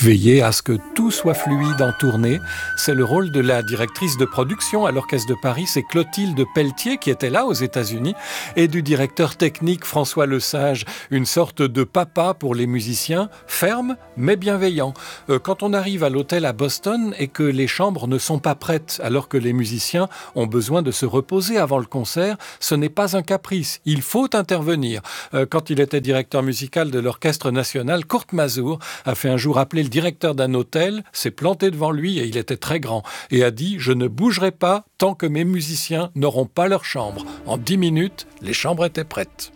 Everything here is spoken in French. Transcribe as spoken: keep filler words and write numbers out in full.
Veiller à ce que tout soit fluide en tournée, c'est le rôle de la directrice de production à l'Orchestre de Paris, c'est Clotilde Pelletier qui était là aux États-Unis, et du directeur technique François Lesage, une sorte de papa pour les musiciens, ferme mais bienveillant. Euh, quand on arrive à l'hôtel à Boston et que les chambres ne sont pas prêtes alors que les musiciens ont besoin de se reposer avant le concert, ce n'est pas un caprice, il faut intervenir. Euh, quand il était directeur musical de l'Orchestre national, Kurt Masur a fait un jour appeler le directeur d'un hôtel, s'est planté devant lui et il était très grand, et a dit « Je ne bougerai pas tant que mes musiciens n'auront pas leur chambre ». En dix minutes, les chambres étaient prêtes.